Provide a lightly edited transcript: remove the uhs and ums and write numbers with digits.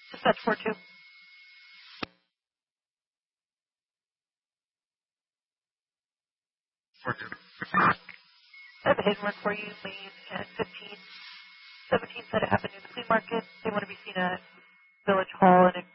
Dispatch 42. I have a hidden run for you, Lane at 1517 said it happened near the flea market. They want to be seen at Village Hall and